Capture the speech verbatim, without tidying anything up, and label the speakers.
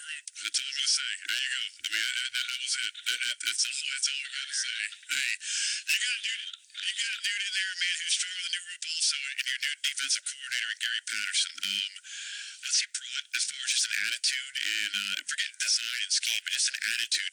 Speaker 1: group. That's all I'm gonna say. There you go. I mean, that, that, that was it. That, that, that's all. That's all I'm gonna say. Hey, you got a dude. You got a dude in there, man, who's strong on the new rope also, and your new defensive coordinator, Gary Patterson. Um, what's he brought as far as just an attitude and uh, forget design and scheme, but just an attitude